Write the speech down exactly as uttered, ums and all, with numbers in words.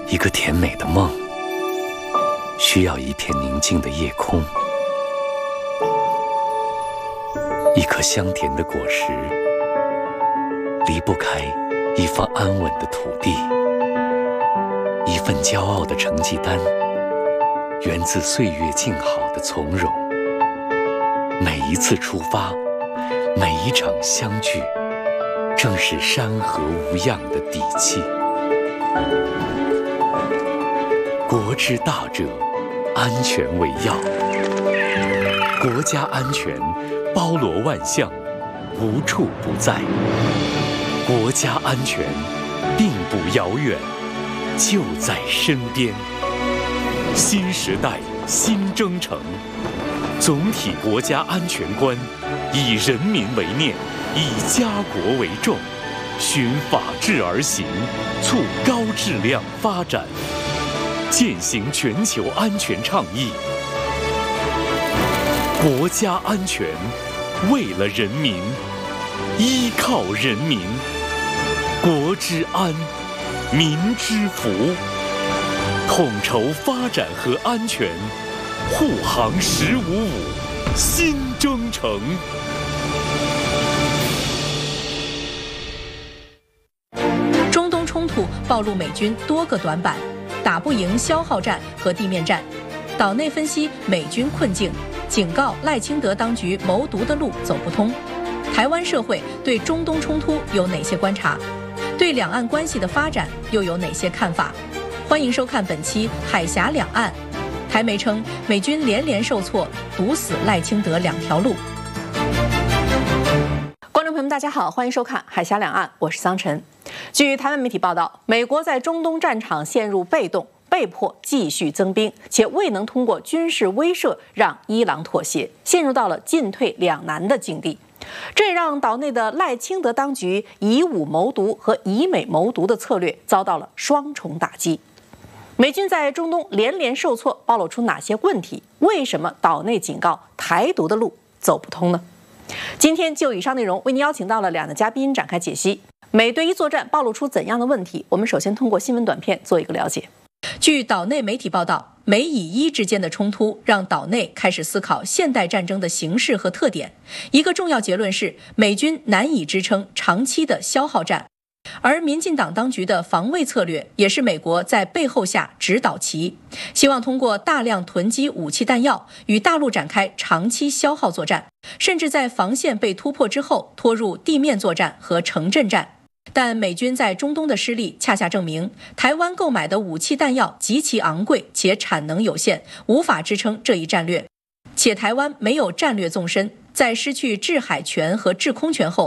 一个甜美的梦，需要一片宁静的夜空，一颗香甜的果实，离不开一方安稳的土地，一份骄傲的成绩单，源自岁月静好的从容。每一次出发，每一场相聚，正是山河无恙的底气。国之大者，安全为要。国家安全包罗万象，无处不在。国家安全并不遥远，就在身边。新时代新征程，总体国家安全观以人民为念，以家国为重，循法治而行，促高质量发展，践行全球安全倡议。国家安全，为了人民，依靠人民，国之安，民之福，统筹发展和安全，护航十五五新征程。 中东冲突暴露美军多个短板，打不赢消耗战和地面战。岛内分析美军困境，警告赖清德当局谋独的路走不通。台湾社会对中东冲突有哪些观察？对两岸关系的发展又有哪些看法？欢迎收看本期《海峡两岸》。台媒称美军连连受挫，堵死赖清德两条路。观众朋友们，大家好，欢迎收看《海峡两岸》，我是桑晨。据台湾媒体报道，美国在中东战场陷入被动，被迫继续增兵，且未能通过军事威慑让伊朗妥协，陷入到了进退两难的境地。这也让岛内的赖清德当局以武谋独和以美谋独的策略遭到了双重打击。美军在中东连连受挫，暴露出哪些问题？为什么岛内警告台独的路走不通呢？今天就以上内容为您邀请到了两位嘉宾展开解析。美对伊作战暴露出怎样的问题？我们首先通过新闻短片做一个了解。据岛内媒体报道，美以伊之间的冲突让岛内开始思考现代战争的形式和特点。一个重要结论是，美军难以支撑长期的消耗战，而民进党当局的防卫策略也是美国在背后下指导棋，希望通过大量囤积武器弹药与大陆展开长期消耗作战，甚至在防线被突破之后拖入地面作战和城镇战。但美军在中东的失利恰恰证明，台湾购买的武器弹药极其昂贵且产能有限，无法支撑这一战略。且台湾没有战略纵深，在失去制海权和制空权后，